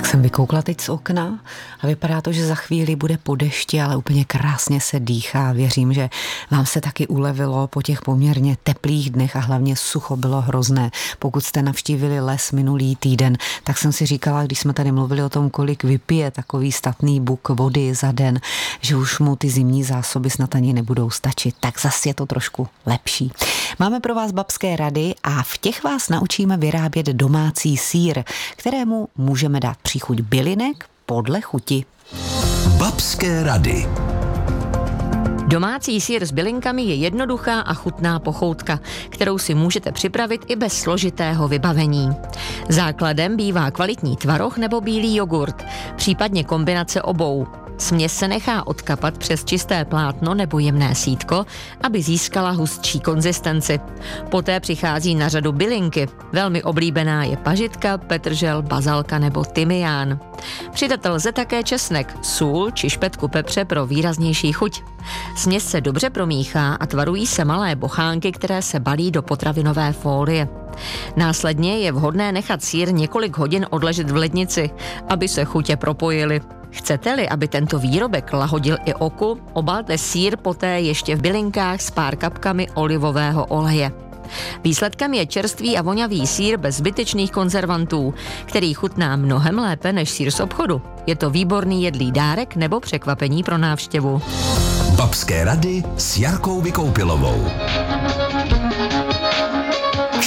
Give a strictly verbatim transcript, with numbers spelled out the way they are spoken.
Tak jsem vykoukla teď z okna a vypadá to, že za chvíli bude po dešti, ale úplně krásně se dýchá. Věřím, že vám se taky ulevilo po těch poměrně teplých dnech a hlavně sucho bylo hrozné. Pokud jste navštívili les minulý týden, tak jsem si říkala, když jsme tady mluvili o tom, kolik vypije takový statný buk vody za den, že už mu ty zimní zásoby snad ani nebudou stačit. Tak zase je to trošku lepší. Máme pro vás babské rady a v těch vás naučíme vyrábět domácí sýr, kterému můžeme dát příchuť bylinek podle chuti. Babské rady. Domácí sýr s bylinkami je jednoduchá a chutná pochoutka, kterou si můžete připravit i bez složitého vybavení. Základem bývá kvalitní tvaroh nebo bílý jogurt, případně kombinace obou. Směs se nechá odkapat přes čisté plátno nebo jemné sítko, aby získala hustší konzistenci. Poté přichází na řadu bylinky. Velmi oblíbená je pažitka, petržel, bazalka nebo tymián. Přidat lze také česnek, sůl či špetku pepře pro výraznější chuť. Směs se dobře promíchá a tvarují se malé bochánky, které se balí do potravinové fólie. Následně je vhodné nechat sýr několik hodin odležet v lednici, aby se chutě propojily. Chcete-li, aby tento výrobek lahodil i oku, obalte sýr poté ještě v bylinkách s pár kapkami olivového oleje. Výsledkem je čerstvý a vonavý sýr bez zbytečných konzervantů, který chutná mnohem lépe než sýr z obchodu. Je to výborný jedlý dárek nebo překvapení pro návštěvu. Babské rady s Jarkou Vykoupilovou.